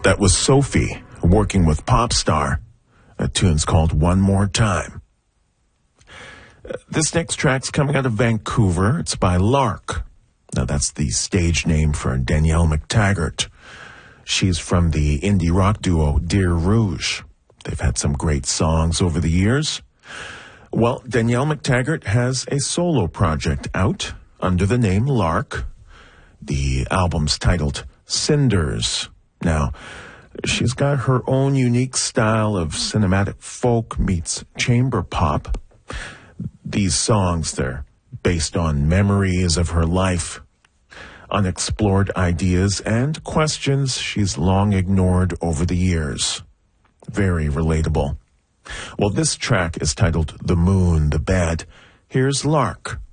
That was Sophie, working with Popstar. That tune's called One More Time. This next track's coming out of Vancouver. It's by Lark. Now, that's the stage name for Danielle McTaggart. She's from the indie rock duo Dear Rouge. They've had some great songs over the years. Well, Danielle McTaggart has a solo project out under the name Lark. The album's titled Cinders. Now, she's got her own unique style of cinematic folk meets chamber pop. These songs, they're based on memories of her life, unexplored ideas, and questions she's long ignored over the years. Very relatable. Well, this track is titled The Moon, the Bed. Here's Lark.